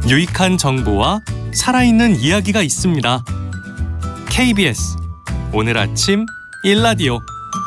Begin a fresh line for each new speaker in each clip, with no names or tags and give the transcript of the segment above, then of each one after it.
유익한 정보와 살아있는 이야기가 있습니다. KBS 오늘 아침 1라디오.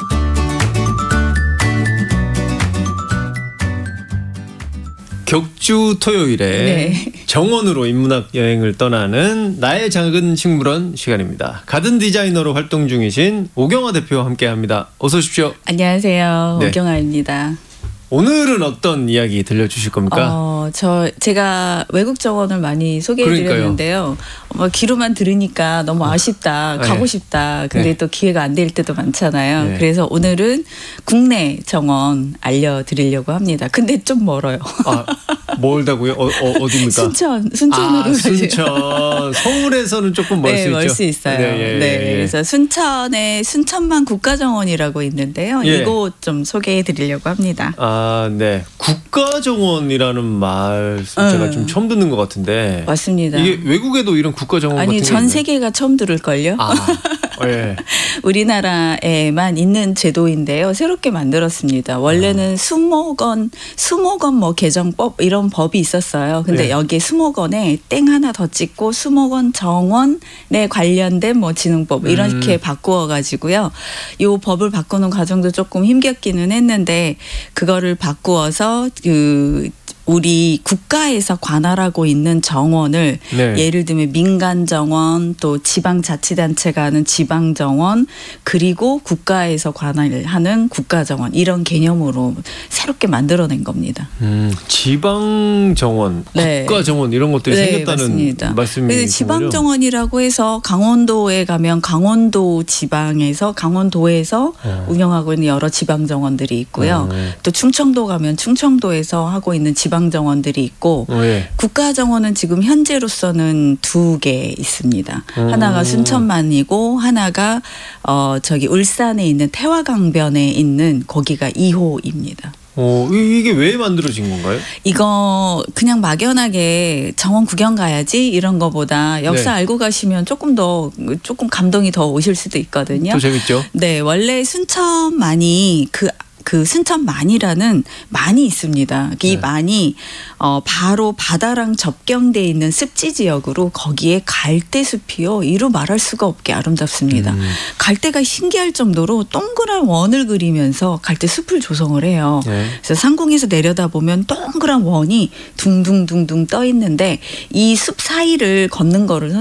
격주 토요일에
네.
정원으로 인문학 여행을 떠나는 나의 작은 식물원 시간입니다. 가든 디자이너로 활동 중이신 오경아 대표와 함께합니다. 어서 오십시오.
안녕하세요.
네.
오경아입니다.
오늘은 어떤 이야기 들려주실 겁니까?
제가 외국 정원을 많이 소개해드렸는데요. 귀로만 들으니까 너무 아쉽다, 가고 싶다. 근데
네.
또 기회가 안 될 때도 많잖아요.
네.
그래서 오늘은 국내 정원 알려드리려고 합니다. 근데 좀 멀어요.
멀다고요? 어디입니까?
순천으로 가세요.
순천. 서울에서는 조금 멀 수 있죠.
멀 수 있어요. 네. 그래서 순천에 순천만 국가정원이라고 있는데요.
예.
이곳 좀 소개해드리려고 합니다.
네. 국가정원이라는 말 제가 좀 처음 듣는 것 같은데.
맞습니다.
이게 외국에도 이런 국가정원 같은 게
아니, 전
있나요?
세계가 처음 들을걸요?
예.
우리나라에만 있는 제도인데요. 새롭게 만들었습니다. 원래는 수목원 뭐 개정법 이런 법이 있었어요. 근데
네.
여기에 수목원에 땡 하나 더 찍고 수목원 정원에 관련된 뭐 진흥법 이렇게 바꾸어 가지고요. 요 법을 바꾸는 과정도 조금 힘겹기는 했는데 그거를 바꾸어서 우리 국가에서 관할하고 있는 정원을
네.
예를 들면 민간 정원 또 지방자치단체가 하는 지방정원 그리고 국가에서 관할하는 국가정원 이런 개념으로 새롭게 만들어낸 겁니다.
지방정원,
네.
국가정원 이런 것들이 생겼다는
맞습니다.
말씀이신 거죠?
지방정원이라고 해서 강원도에 가면 강원도 지방에서 강원도에서 운영하고 있는 여러 지방정원들이 있고요. 또 충청도 가면 충청도에서 하고 있는 지방정원들이 있고
예.
국가정원은 지금 현재로서는 2개 있습니다. 하나가 순천만이고 하나가 울산에 있는 태화강변에 있는 거기가 2호입니다.
이게 왜 만들어진 건가요?
이거 그냥 막연하게 정원 구경 가야지 이런 거보다 역사
네.
알고 가시면 조금 감동이 더 오실 수도 있거든요.
또 재밌죠?
네, 원래 순천만이 그 순천만이라는 만이 있습니다. 이 만이 바로 바다랑 접경돼 있는 습지 지역으로 거기에 갈대숲이요. 이루 말할 수가 없게 아름답습니다. 갈대가 신기할 정도로 동그란 원을 그리면서 갈대숲을 조성을 해요.
네.
그래서 상공에서 내려다보면 동그란 원이 둥둥둥둥 떠 있는데 이 숲 사이를 걷는 거를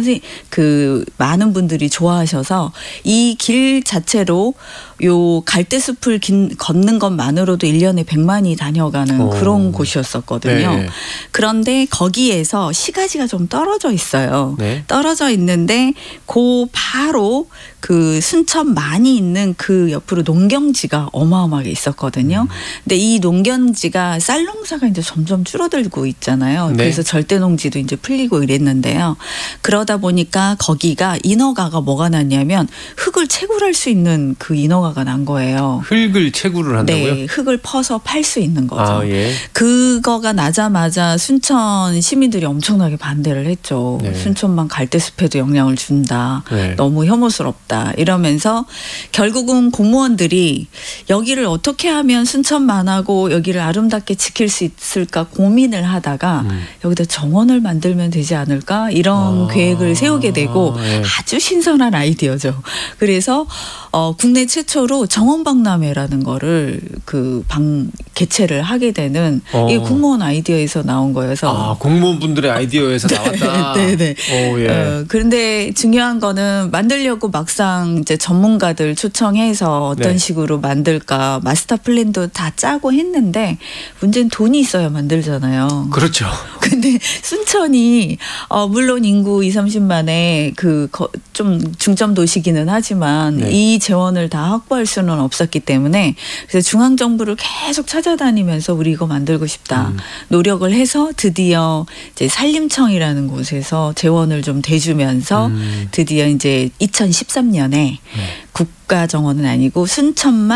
많은 분들이 좋아하셔서 이 길 자체로 요 갈대숲을 걷는 것만으로도 1년에 100만이 다녀가는 그런 곳이었었거든요.
네.
그런데 거기에서 시가지가 좀 떨어져 있어요.
네.
떨어져 있는데 바로 그 순천만이 있는 그 옆으로 농경지가 어마어마하게 있었거든요. 근데 이 농경지가 쌀 농사가 이제 점점 줄어들고 있잖아요.
네.
그래서 절대농지도 이제 풀리고 이랬는데요. 그러다 보니까 거기가 인허가가 뭐가 났냐면 흙을 채굴할 수 있는 그 인허가가 난 거예요.
흙을 채굴을 한다고요?
네, 흙을 퍼서 팔 수 있는 거죠.
예.
그거가 나자마자 순천 시민들이 엄청나게 반대를 했죠.
네.
순천만 갈대숲에도 영향을 준다.
네.
너무 혐오스럽다. 이러면서 결국은 공무원들이 여기를 어떻게 하면 순천만하고 여기를 아름답게 지킬 수 있을까 고민을 하다가 여기다 정원을 만들면 되지 않을까 이런 계획을 세우게 되고
네.
아주 신선한 아이디어죠. 그래서 국내 최초로 정원박람회라는 거를 개최를 하게 되는 이게 공무원 아이디어에서 나온 거여서.
공무원분들의 아이디어에서 나왔다.
네네.
예.
그런데 중요한 거는 만들려고 막상 이제 전문가들 초청해서 어떤
네.
식으로 만들까 마스터 플랜도 다 짜고 했는데 문제는 돈이 있어야 만들잖아요.
그렇죠.
근데 순천이 물론 인구 20-30만에 좀 중점 도시기는 하지만
네.
이 재원을 다 확보할 수는 없었기 때문에 그래서 중앙 정부를 계속 찾아다니면서 우리 이거 만들고 싶다 노력을 해서 드디어 이제 산림청이라는 곳에서 재원을 좀 대주면서 드디어 이제 2013년에 국가정원은 아니고 순천만